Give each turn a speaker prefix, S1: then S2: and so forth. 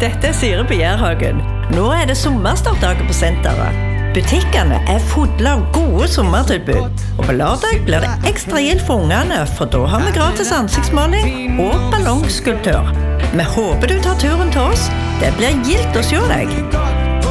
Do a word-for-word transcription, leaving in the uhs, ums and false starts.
S1: dette er Siri på Gjærhagen. Nå er det sommerstartdager på senteret. Butikkene er fulle av gode sommertilbud. Og på lørdag blir det ekstra gild for ungene, for da har vi gratis ansiktsmaling og ballongskulptør. Vi håper du tar turen til oss. Det blir gildt å se deg.